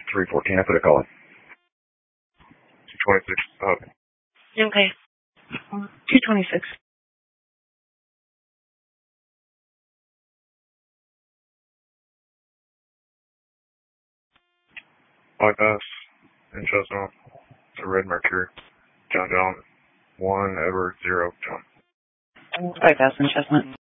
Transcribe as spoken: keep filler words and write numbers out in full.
three fourteen, I put a call in. two twenty-six, okay. Okay. two twenty-six. Bypass in Chestnut, the Red Mercury, John John, one, Edward, zero, John. Bypass in Chestnut.